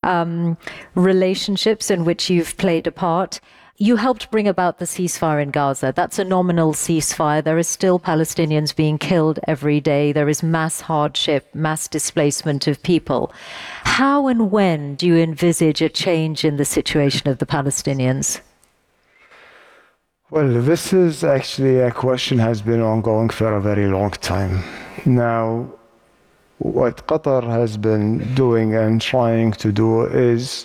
relationships in which you've played a part. You helped bring about the ceasefire in Gaza. That's a nominal ceasefire. There are still Palestinians being killed every day. There is mass hardship, mass displacement of people. How and when do you envisage a change in the situation of the Palestinians? Well, this is actually a question has been ongoing for a very long time. Now, what Qatar has been doing and trying to do is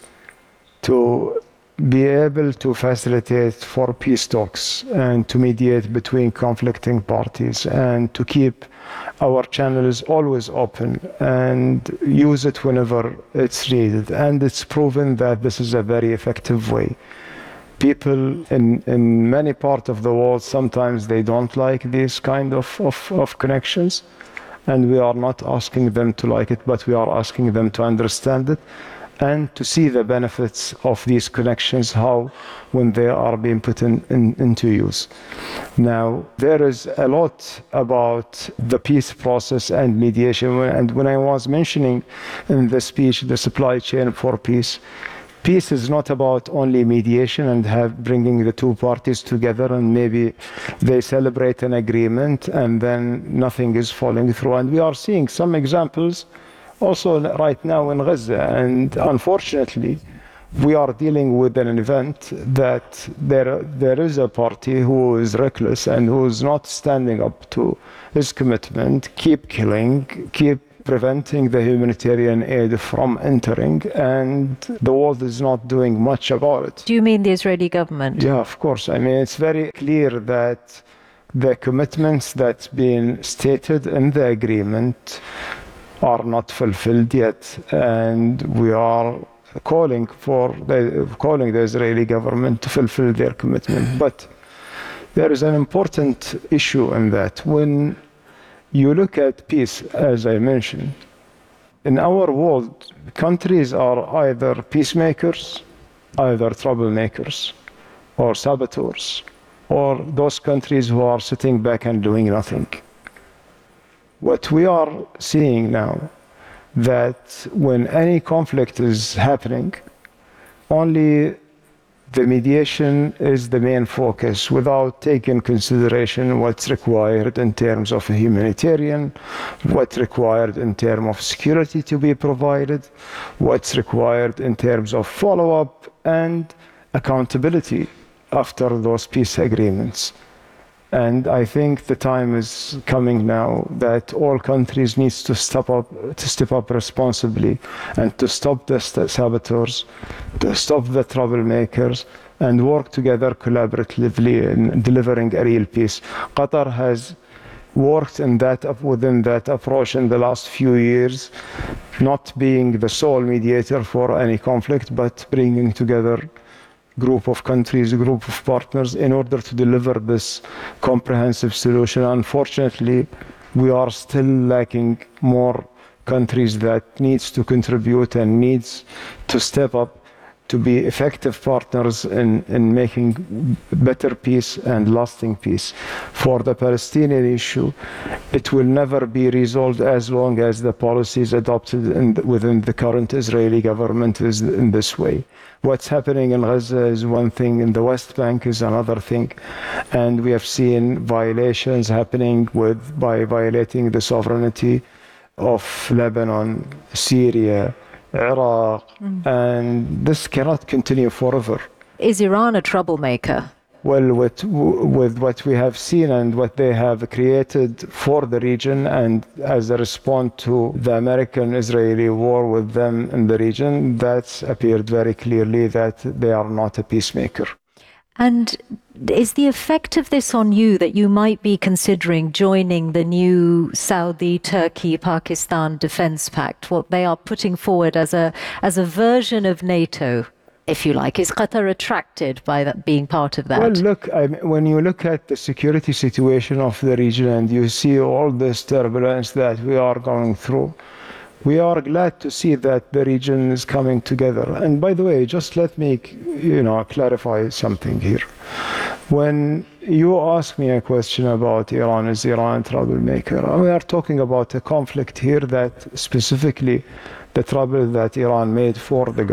to be able to facilitate for peace talks and to mediate between conflicting parties and to keep our channels always open and use it whenever it's needed. And it's proven that this is a very effective way. People in many parts of the world, sometimes they don't like these kind of connections. And we are not asking them to like it, but we are asking them to understand it and to see the benefits of these connections, how when they are being put into use. Now, there is a lot about the peace process and mediation. And when I was mentioning in the speech, the supply chain for peace, peace is not about only mediation and bringing the two parties together and maybe they celebrate an agreement and then nothing is falling through. And we are seeing some examples also right now in Gaza. And unfortunately, we are dealing with an event that there is a party who is reckless and who is not standing up to his commitment, keep killing, keep preventing the humanitarian aid from entering, and the world is not doing much about it. Do you mean the Israeli government? Yeah, of course. I mean, it's very clear that the commitments that's been stated in the agreement are not fulfilled yet, and we are calling the Israeli government to fulfill their commitment. But there is an important issue in that. When you look at peace, as I mentioned, in our world, countries are either peacemakers, either troublemakers, or saboteurs, or those countries who are sitting back and doing nothing. What we are seeing now, that when any conflict is happening, only the mediation is the main focus without taking consideration what's required in terms of humanitarian, what's required in terms of security to be provided, what's required in terms of follow-up and accountability after those peace agreements. And I think the time is coming now that all countries need to step up responsibly and to stop the saboteurs, to stop the troublemakers, and work together collaboratively in delivering a real peace. Qatar has worked within that approach in the last few years, not being the sole mediator for any conflict, but bringing together group of countries, a group of partners in order to deliver this comprehensive solution. Unfortunately, we are still lacking more countries that needs to contribute and needs to step up to be effective partners in making better peace and lasting peace. For the Palestinian issue, it will never be resolved as long as the policies adopted within the current Israeli government is in this way. What's happening in Gaza is one thing, in the West Bank is another thing. And we have seen violations happening by violating the sovereignty of Lebanon, Syria, Iraq, and this cannot continue forever. Is Iran a troublemaker? Well, with what we have seen and what they have created for the region, and as a response to the American-Israeli war with them in the region, that's appeared very clearly that they are not a peacemaker. And is the effect of this on you that you might be considering joining the new Saudi, Turkey, Pakistan Defense Pact, what they are putting forward as a version of NATO, if you like? Is Qatar attracted by that, being part of that? Well, look, when you look at the security situation of the region and you see all this turbulence that we are going through, we are glad to see that the region is coming together. And by the way, just let me, clarify something here. When you ask me a question about Iran, is Iran a troublemaker? We are talking about a conflict here that specifically the trouble that Iran made for the